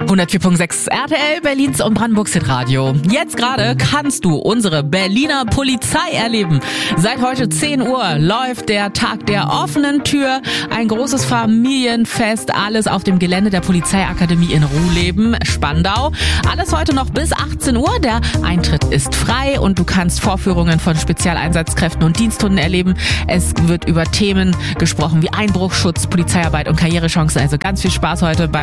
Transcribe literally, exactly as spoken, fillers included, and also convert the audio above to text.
hundertvier Komma sechs R T L, Berlins und Brandenburgs Hitradio. Jetzt gerade kannst du unsere Berliner Polizei erleben. Seit heute zehn Uhr läuft der Tag der offenen Tür. Ein großes Familienfest, alles auf dem Gelände der Polizeiakademie in Ruhleben, Spandau. Alles heute noch bis achtzehn Uhr. Der Eintritt ist frei und du kannst Vorführungen von Spezialeinsatzkräften und Diensthunden erleben. Es wird über Themen gesprochen wie Einbruchschutz, Polizeiarbeit und Karrierechancen. Also ganz viel Spaß heute bei